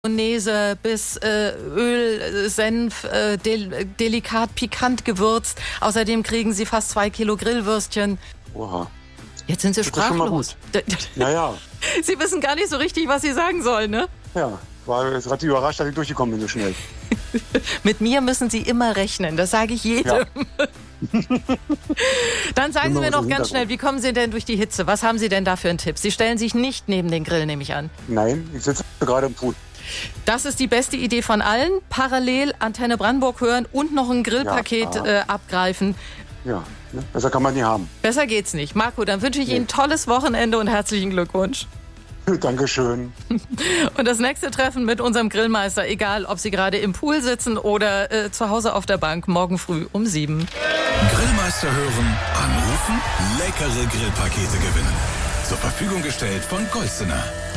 Mayonnaise bis Öl, Senf, delikat pikant gewürzt. Außerdem kriegen Sie fast 2 Kilo Grillwürstchen. Oha. Jetzt sind Sie sprachlos. Ja. Sie wissen gar nicht so richtig, was Sie sagen sollen, ne? Ja, war jetzt gerade überrascht, dass ich durchgekommen bin so schnell. Mit mir müssen Sie immer rechnen, das sage ich jedem. Ja. Dann sagen Sie mir noch ganz schnell, wie kommen Sie denn durch die Hitze? Was haben Sie denn da für einen Tipp? Sie stellen sich nicht neben den Grill, nehme ich an. Nein, ich sitze gerade im Pool. Das ist die beste Idee von allen. Parallel Antenne Brandenburg hören und noch ein Grillpaket abgreifen. Ja, ne? Besser kann man nie haben. Besser geht's nicht. Marco, dann wünsche ich Ihnen ein tolles Wochenende und herzlichen Glückwunsch. Dankeschön. Und das nächste Treffen mit unserem Grillmeister, egal ob Sie gerade im Pool sitzen oder zu Hause auf der Bank, morgen früh um 7. Grillmeister hören, anrufen, leckere Grillpakete gewinnen. Zur Verfügung gestellt von Golsener.